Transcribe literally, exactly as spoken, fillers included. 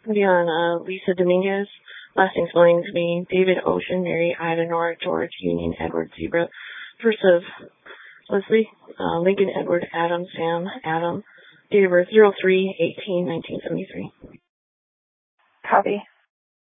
Be on uh, Lisa Dominguez. Last name spelling to be David Ocean, Mary Ida Nora George Union Edward Zebra. First of Leslie uh, Lincoln Edward Adam Sam Adam. Date of birth zero three eighteen nineteen seventy three. Copy.